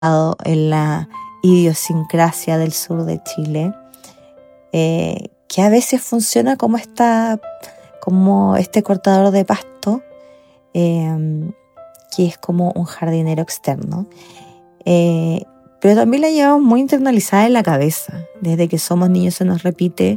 en la idiosincrasia del sur de Chile, que a veces funciona como este cortador de pasto, que es como un jardinero externo. Pero también la llevamos muy internalizada en la cabeza. Desde que somos niños se nos repite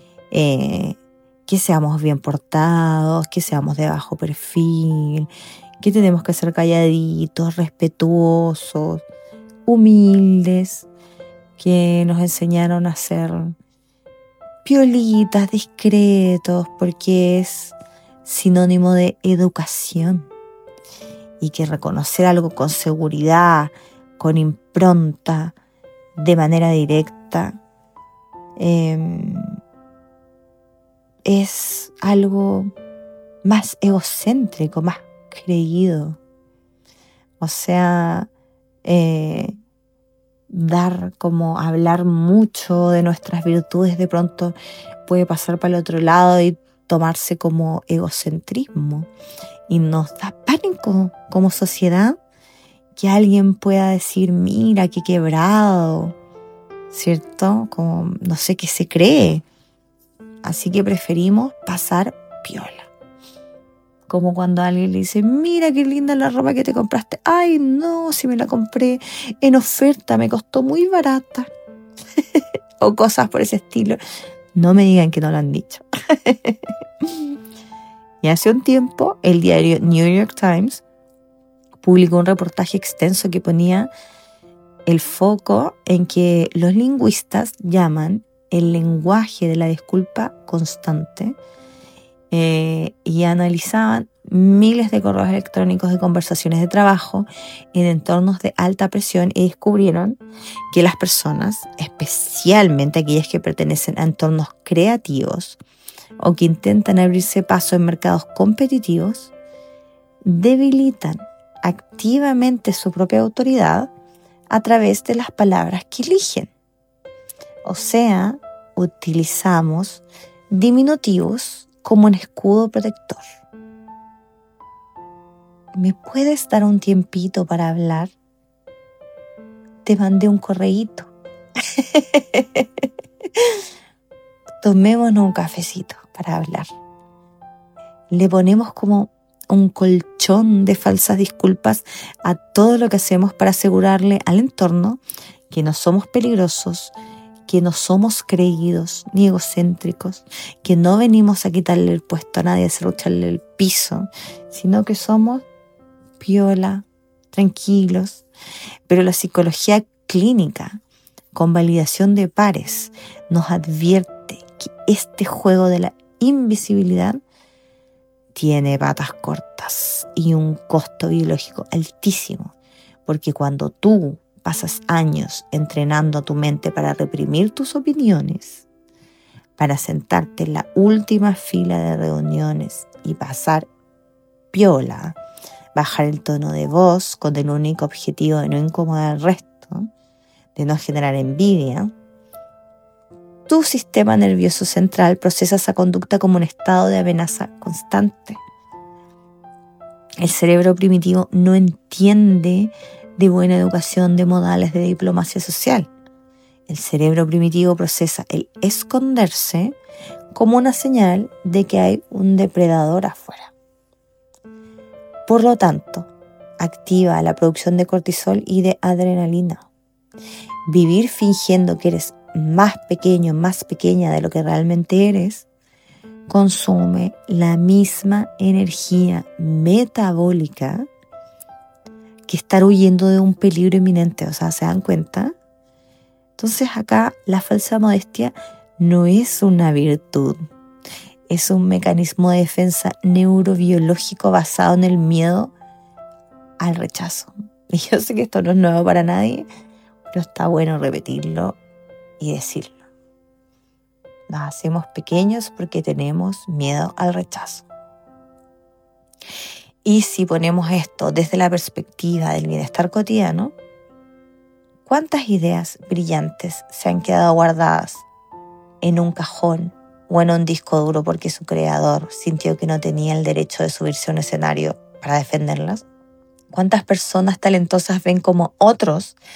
que seamos bien portados, que seamos de bajo perfil, que tenemos que ser calladitos, respetuosos, humildes, que nos enseñaron a ser piolitas, discretos, porque es sinónimo de educación, y que reconocer algo con seguridad, con impronta, de manera directa, es algo más egocéntrico, más creído. O sea, hablar mucho de nuestras virtudes de pronto puede pasar para el otro lado y tomarse como egocentrismo. Y nos da pánico como sociedad que alguien pueda decir, mira, qué quebrado, ¿cierto? Como no sé qué se cree. Así que preferimos pasar piola. Como cuando alguien le dice, mira qué linda la ropa que te compraste. Ay, no, si me la compré en oferta, me costó muy barata. O cosas por ese estilo. No me digan que no lo han dicho. Y hace un tiempo, el diario New York Times publicó un reportaje extenso que ponía el foco en que los lingüistas llaman el lenguaje de la disculpa constante, y analizaban miles de correos electrónicos de conversaciones de trabajo en entornos de alta presión y descubrieron que las personas, especialmente aquellas que pertenecen a entornos creativos o que intentan abrirse paso en mercados competitivos, debilitan activamente su propia autoridad a través de las palabras que eligen. O sea, utilizamos diminutivos como un escudo protector. ¿Me puedes dar un tiempito para hablar? Te mandé un correíto. Tomémonos un cafecito para hablar. Le ponemos como un colchón de falsas disculpas a todo lo que hacemos para asegurarle al entorno que no somos peligrosos, que no somos creídos ni egocéntricos, que no venimos a quitarle el puesto a nadie, a serrucharle el piso, sino que somos piola, tranquilos. Pero la psicología clínica, con validación de pares, nos advierte que este juego de la invisibilidad tiene patas cortas y un costo biológico altísimo, porque cuando tú pasas años entrenando a tu mente para reprimir tus opiniones, para sentarte en la última fila de reuniones y pasar piola, bajar el tono de voz con el único objetivo de no incomodar al resto, de no generar envidia, tu sistema nervioso central procesa esa conducta como un estado de amenaza constante. El cerebro primitivo no entiende de buena educación, de modales, de diplomacia social. El cerebro primitivo procesa el esconderse como una señal de que hay un depredador afuera. Por lo tanto, activa la producción de cortisol y de adrenalina. Vivir fingiendo que eres más pequeño, más pequeña de lo que realmente eres, consume la misma energía metabólica que estar huyendo de un peligro inminente. O sea, ¿se dan cuenta? Entonces acá la falsa modestia no es una virtud, es un mecanismo de defensa neurobiológico basado en el miedo al rechazo. Y yo sé que esto no es nuevo para nadie, pero está bueno repetirlo y decirlo. Nos hacemos pequeños porque tenemos miedo al rechazo. Y si ponemos esto desde la perspectiva del bienestar cotidiano, ¿cuántas ideas brillantes se han quedado guardadas en un cajón o en un disco duro porque su creador sintió que no tenía el derecho de subirse a un escenario para defenderlas? ¿Cuántas personas talentosas ven como otros